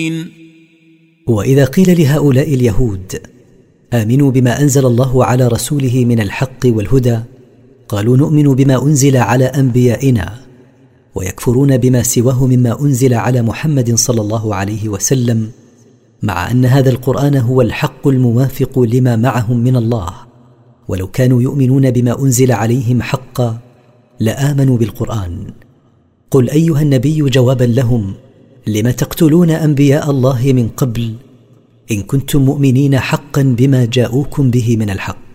وإذا قيل لهؤلاء اليهود آمنوا بما أنزل الله على رسوله من الحق والهدى قالوا نؤمن بما أنزل على أنبيائنا، ويكفرون بما سواه مما أنزل على محمد صلى الله عليه وسلم، مع أن هذا القرآن هو الحق الموافق لما معهم من الله، ولو كانوا يؤمنون بما أنزل عليهم حقا لآمنوا بالقرآن. قل أيها النبي جوابا لهم: لم تقتلون أنبياء الله من قبل إن كنتم مؤمنين حقا بما جاءوكم به من الحق.